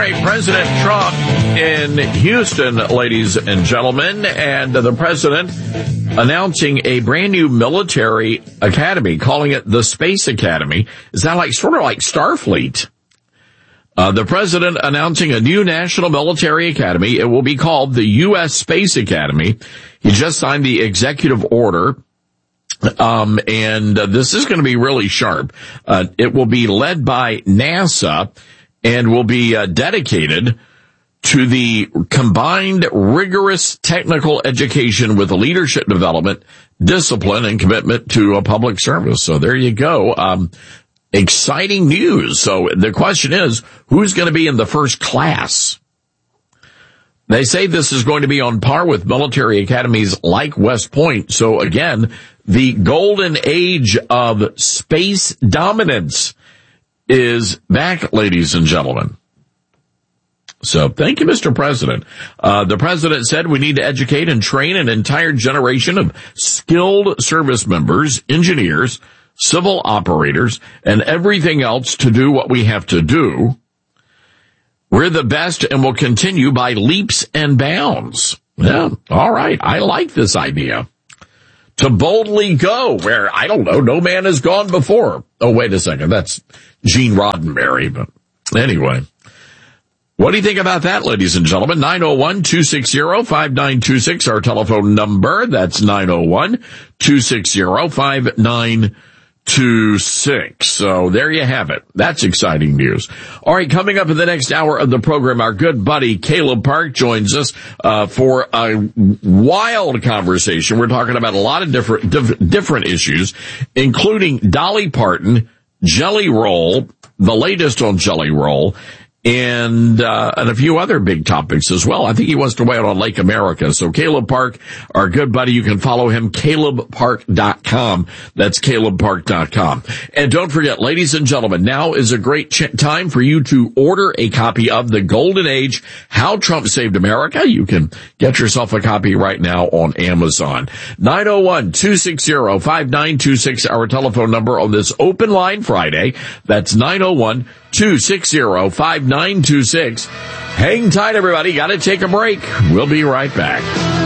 right, President Trump in Houston, ladies and gentlemen, and the president announcing a brand new military academy, calling it the Space Academy. Is that sort of like Starfleet? The president announcing a new national military academy. It will be called the U.S. Space Academy. He just signed the executive order. And this is going to be really sharp. It will be led by NASA and will be dedicated to the combined rigorous technical education with leadership development, discipline, and commitment to a public service. So there you go. Exciting news. So the question is, who's going to be in the first class? They say this is going to be on par with military academies like West Point. So again, the golden age of space dominance is back, ladies and gentlemen. So thank you, Mr. President. The president said we need to educate and train an entire generation of skilled service members, engineers, civil operators, and everything else to do what we have to do. We're the best and will continue by leaps and bounds. Yeah, all right. I like this idea. To boldly go where, I don't know, no man has gone before. Oh, wait a second. That's Gene Roddenberry. But anyway, what do you think about that, ladies and gentlemen? 901-260-5926, our telephone number. That's 901-260-5926. So there you have it. That's exciting news. All right, coming up in the next hour of the program, our good buddy Caleb Park joins us for a wild conversation. We're talking about a lot of different issues, including Dolly Parton, Jelly Roll, the latest on Jelly Roll, and a few other big topics as well. I think he wants to weigh in on Lake America. So Caleb Park, our good buddy, you can follow him, CalebPark.com. That's CalebPark.com. And don't forget, ladies and gentlemen, now is a great time for you to order a copy of The Golden Age, How Trump Saved America. You can get yourself a copy right now on Amazon. 901-260-5926, our telephone number on this open line Friday. That's 901-260-5926. Hang tight, everybody. Got to take a break. We'll be right back.